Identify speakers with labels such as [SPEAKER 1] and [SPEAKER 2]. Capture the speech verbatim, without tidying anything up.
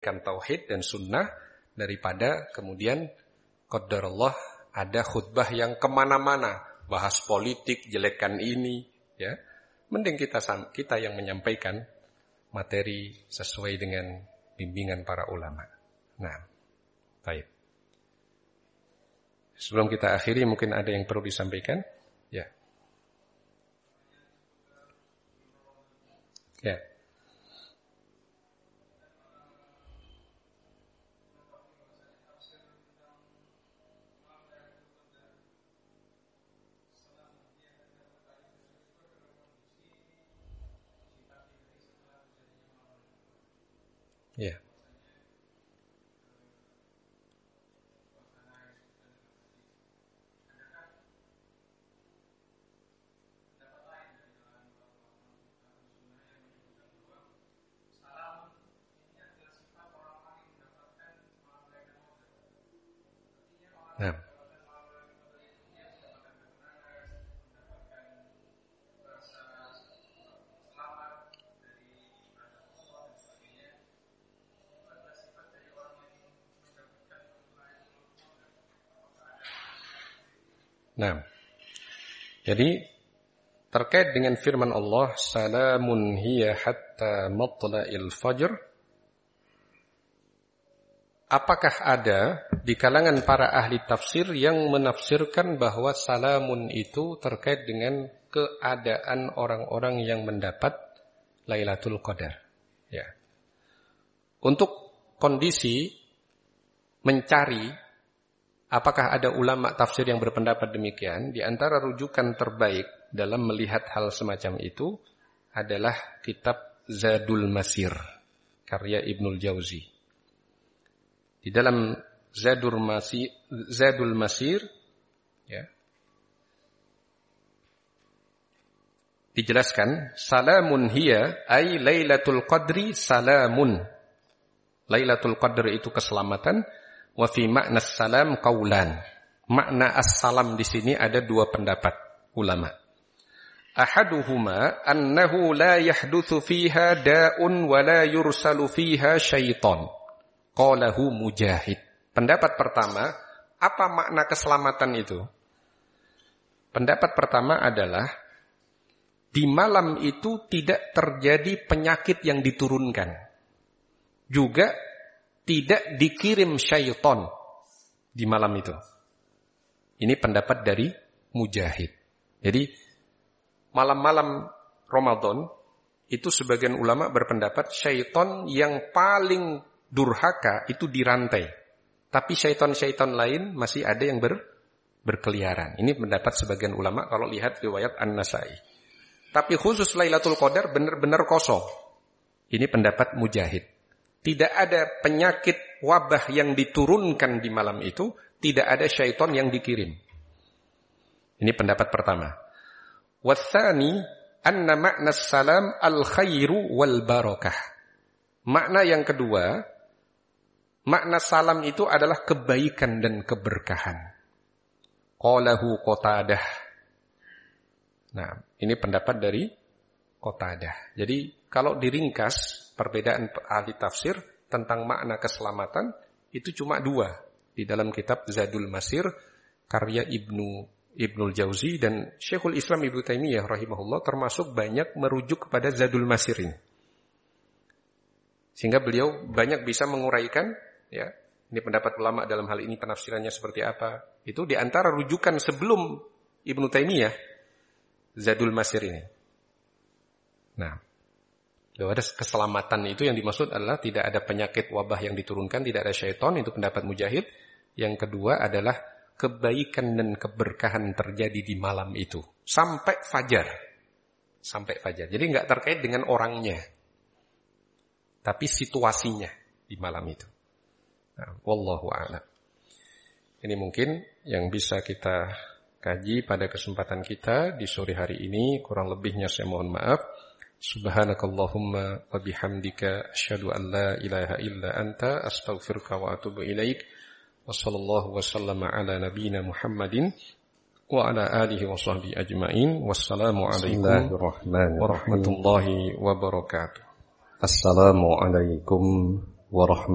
[SPEAKER 1] menyampaikan tauhid dan sunnah daripada kemudian qadarullah ada khutbah yang kemana-mana, bahas politik, jelekkan ini, ya. Mending kita kita yang menyampaikan materi sesuai dengan bimbingan para ulama. Nah, baik. Sebelum kita akhiri, mungkin ada yang perlu disampaikan? Ya. Ya. Ya. Nah. Nah, jadi terkait dengan firman Allah, salamun hiya hatta matla'il fajr. Apakah ada di kalangan para ahli tafsir yang menafsirkan bahwa salamun itu terkait dengan keadaan orang-orang yang mendapat Lailatul Qadar? Ya. Untuk kondisi mencari apakah ada ulama tafsir yang berpendapat demikian? Di antara rujukan terbaik dalam melihat hal semacam itu adalah kitab Zadul Masir, karya Ibnul Jauzi. Di dalam Zadul Masir, Zadul Masir ya, dijelaskan, salamun hiya ay Lailatul Qadri salamun. Lailatul Qadr itu keselamatan. Wa fi makna salam qaulan. Makna as-salam di sini ada dua pendapat ulama. Ahaduhuma annahu la yahdutsu fiha da'un wa la yursalu fiha syaitan. Qalahu Mujahid. Pendapat pertama, apa makna keselamatan itu? Pendapat pertama adalah di malam itu tidak terjadi penyakit yang diturunkan. Juga tidak dikirim syaitan di malam itu. Ini pendapat dari Mujahid. Jadi malam-malam Ramadan itu sebagian ulama berpendapat syaitan yang paling durhaka itu dirantai. Tapi syaitan-syaitan lain masih ada yang ber, berkeliaran. Ini pendapat sebagian ulama kalau lihat riwayat An-Nasai. Tapi khusus Lailatul Qadar benar-benar kosong. Ini pendapat Mujahid. Tidak ada penyakit wabah yang diturunkan di malam itu, tidak ada syaitan yang dikirim. Ini pendapat pertama. Watsani anna makna salam al-khairu wal barakah. Makna yang kedua, makna salam itu adalah kebaikan dan keberkahan. Qalahu Qatadah. Nah, ini pendapat dari Qatadah. Jadi kalau diringkas perbedaan ahli tafsir tentang makna keselamatan itu cuma dua di dalam kitab Zadul Masir karya Ibnu Ibnul Jauzi, dan Syekhul Islam Ibnu Taimiyah rahimahullah termasuk banyak merujuk kepada Zadul Masir ini. Sehingga beliau banyak bisa menguraikan ya, ini pendapat ulama dalam hal ini penafsirannya seperti apa. Itu di antara rujukan sebelum Ibnu Taimiyah Zadul Masir ini. Nah, bahwa ada keselamatan itu yang dimaksud adalah tidak ada penyakit wabah yang diturunkan, tidak ada syaitan, itu pendapat Mujahid. Yang kedua adalah kebaikan dan keberkahan terjadi di malam itu sampai fajar. Sampai fajar. Jadi enggak terkait dengan orangnya, tapi situasinya di malam itu. Nah, wallahu a'lam. Ini mungkin yang bisa kita kaji pada kesempatan kita di sore hari ini. Kurang lebihnya saya mohon maaf. Subhanakallahumma wa bihamdika asyhadu an la ilaha illa anta astaghfiruka wa atubu ilaik. Wa sallallahu wa sallama ala nabiyyina Muhammadin wa ala alihi wa sahbihi ajma'in. Wassalamu alaikum warahmatullahi wabarakatuh.
[SPEAKER 2] Assalamualaikum warahmatullahi